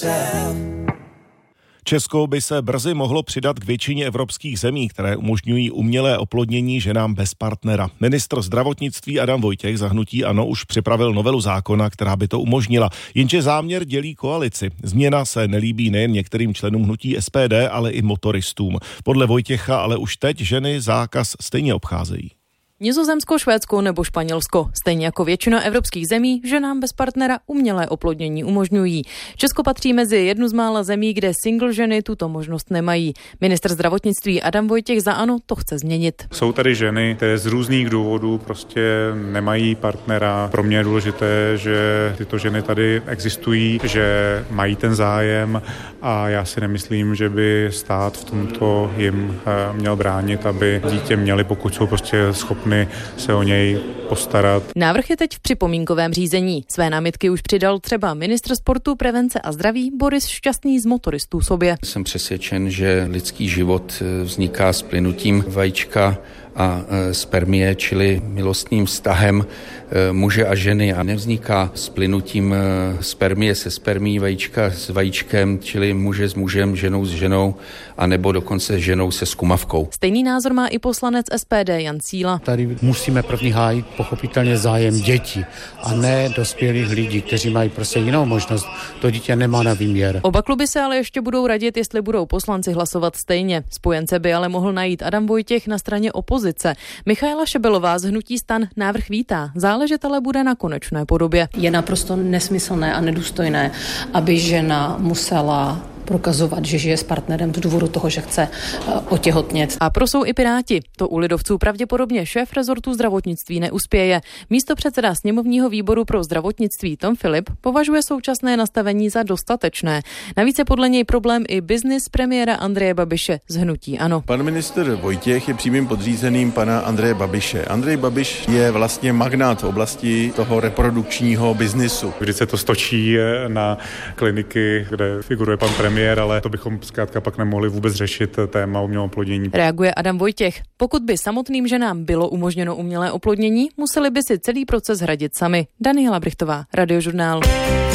Česko by se brzy mohlo přidat k většině evropských zemí, které umožňují umělé oplodnění ženám bez partnera. Ministr zdravotnictví Adam Vojtěch za hnutí ANO už připravil novelu zákona, která by to umožnila. Jenže záměr dělí koalici. Změna se nelíbí nejen některým členům hnutí SPD, ale i motoristům. Podle Vojtěcha ale už teď ženy zákaz stejně obcházejí. Nizozemsko, Švédsko nebo Španělsko, stejně jako většina evropských zemí, ženám bez partnera umělé oplodnění umožňují. Česko patří mezi jednu z mála zemí, kde single ženy tuto možnost nemají. Ministr zdravotnictví Adam Vojtěch za ANO to chce změnit. Jsou tady ženy, které z různých důvodů prostě nemají partnera. Pro mě je důležité, že tyto ženy tady existují, že mají ten zájem a já si nemyslím, že by stát v tomto jim měl bránit, aby dítě měli, pokud jsou prostě schopni se o něj postarat. Návrh je teď v připomínkovém řízení. Své námitky už přidal třeba ministr sportu, prevence a zdraví Boris Šťastný z Motoristů sobě. Jsem přesvědčen, že lidský život vzniká s plynutím vajíčka a spermie, čili milostným vztahem muže a ženy a nevzniká s plynutím spermie se spermií, vajíčka s vajíčkem, čili muže s mužem, ženou s ženou a nebo dokonce ženou se skumavkou. Stejný názor má i poslanec SPD Jan Síla. Tady musíme první hájit pochopitelně zájem dětí a ne dospělých lidí, kteří mají prostě jinou možnost. To dítě nemá na výměr. Oba kluby se ale ještě budou radit, jestli budou poslanci hlasovat stejně. Spojence by ale mohl najít Adam Vojtěch na straně opozice. Michaela Šebelová z hnutí STAN návrh vítá. Záležet ale bude na konečné podobě. Je naprosto nesmyslné a nedůstojné, aby žena musela prokazovat, že žije s partnerem z důvodu toho, že chce otěhotnět. A prosou i Piráti. To u lidovců pravděpodobně šéf rezortu zdravotnictví neuspěje. Místopředseda sněmovního výboru pro zdravotnictví Tom Filip považuje současné nastavení za dostatečné. Navíc je podle něj problém i biznis premiéra Andreje Babiše z hnutí ANO. Pan ministr Vojtěch je přímým podřízeným pana Andreje Babiše. Andrej Babiš je vlastně magnát v oblasti toho reprodukčního biznisu. Vždy se to stočí na kliniky, kde figuruje pan premiér, ale to bychom zkrátka pak nemohli vůbec řešit téma umělého oplodnění. Reaguje Adam Vojtěch. Pokud by samotným ženám bylo umožněno umělé oplodnění, museli by si celý proces hradit sami. Daniela Brichtová, Radiožurnál.